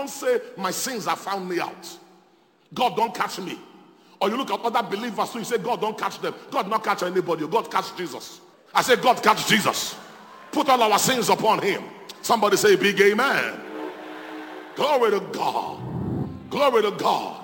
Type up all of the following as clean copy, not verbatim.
don't say, my sins have found me out. God don't catch me. Or you look at other believers who you say, God don't catch them. God not catch anybody. God catch Jesus. I say, God catch Jesus. Put all our sins upon him. Somebody say big amen. Glory to God. Glory to God.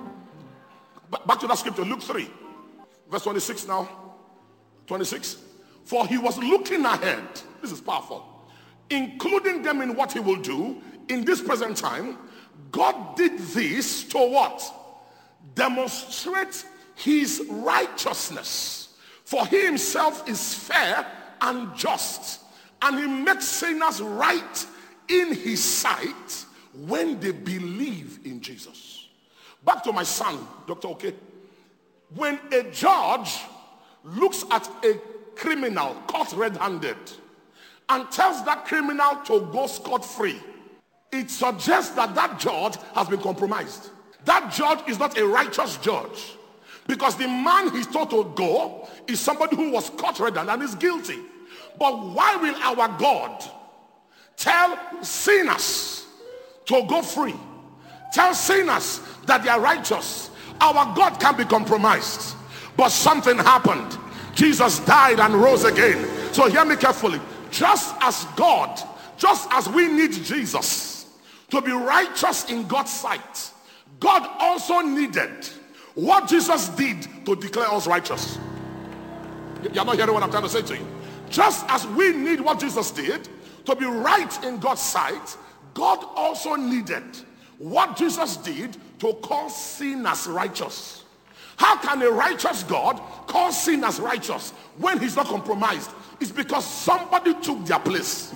Back to that scripture, Luke 3. Verse 26 now. 26. For he was looking ahead. This is powerful. Including them in what he will do in this present time. God did this to what? Demonstrate his righteousness. For he himself is fair and just. And he makes sinners right in his sight when they believe in Jesus. Back to my son, Dr. Okay. When a judge looks at a criminal caught red-handed and tells that criminal to go scot-free, it suggests that that judge has been compromised. That judge is not a righteous judge, because the man he's told to go is somebody who was caught red-handed and is guilty. But why will our God tell sinners to go free? Tell sinners that they are righteous. Our God can be compromised. But something happened. Jesus died and rose again. So hear me carefully. Just as God, just as we need Jesus to be righteous in God's sight, God also needed what Jesus did to declare us righteous. You're not hearing what I'm trying to say to you. Just as we need what Jesus did to be right in God's sight, God also needed what Jesus did to call sinners righteous. How can a righteous God call sinners righteous when he's not compromised? It's because somebody took their place.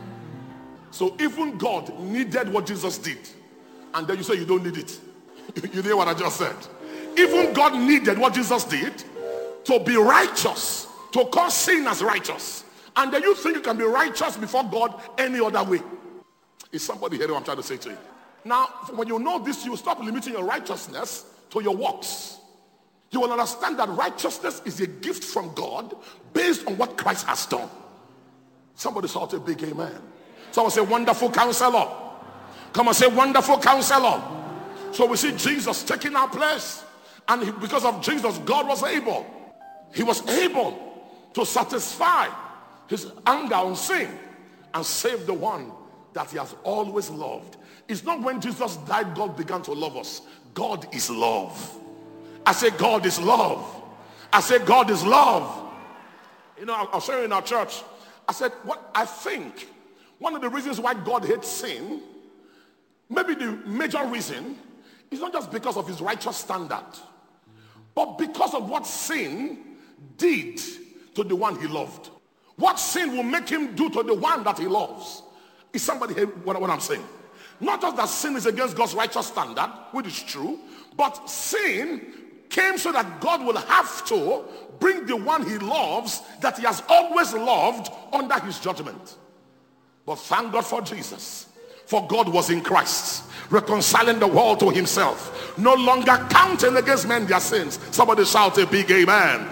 So even God needed what Jesus did, and then you say you don't need it. You hear what I just said? Even God needed what Jesus did to be righteous, to call sinners righteous. And then you think you can be righteous before God any other way. Is somebody hearing what I'm trying to say to you? Now, when you know this, you stop limiting your righteousness to your works. You will understand that righteousness is a gift from God based on what Christ has done. Somebody shout a big amen. Someone say, wonderful counselor. Come on, say, wonderful counselor. So we see Jesus taking our place. And because of Jesus, God was able. He was able to satisfy his anger on sin and save the one that he has always loved. It's not when Jesus died God began to love us. God is love. I say God is love. I say God is love. You know, I was sharing in our church. I said, what I think one of the reasons why God hates sin, maybe the major reason, is not just because of his righteous standard, but because of what sin did to the one he loved. What sin will make him do to the one that he loves. Is somebody hear what I'm saying? Not just that sin is against God's righteous standard, which is true, but sin came so that God will have to bring the one he loves, that he has always loved, under his judgment. But thank God for Jesus. For God was in Christ, reconciling the world to himself, no longer counting against men their sins. Somebody shout a big amen.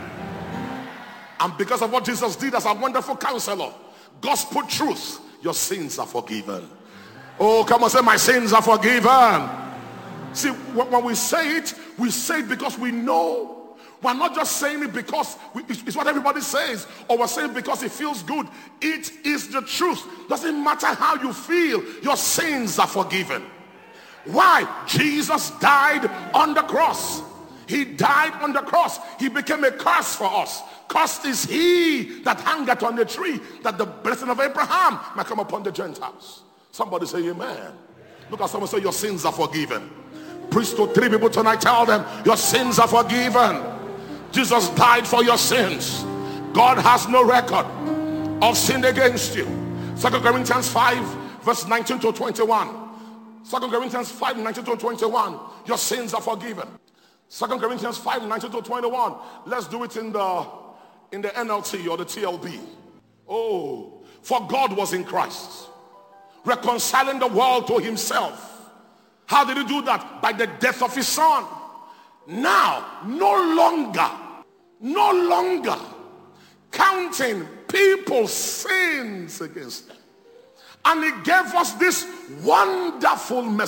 And because of what Jesus did as a wonderful counselor, gospel truth, your sins are forgiven. Oh, come on, say my sins are forgiven. See, when we say it because we know. We're not just saying it because it's what everybody says, or we're saying it because it feels good. It is the truth. Doesn't matter how you feel, your sins are forgiven. Why? Jesus died on the cross. He died on the cross. He became a curse for us. Cursed is he that hangeth on the tree, that the blessing of Abraham might come upon the Gentiles. Somebody say amen. Look at someone, say your sins are forgiven. Preach to 3 people tonight, tell them your sins are forgiven. Jesus died for your sins. God has no record of sin against you. 2 Corinthians 5 verse 19 to 21. 2 Corinthians 5 19 to 21. Your sins are forgiven. 2 Corinthians 5 19 to 21. Let's do it in the NLT or the TLB. Oh, for God was in Christ, reconciling the world to himself. How did he do that? By the death of his son. Now, no longer counting people's sins against them. And he gave us this wonderful message.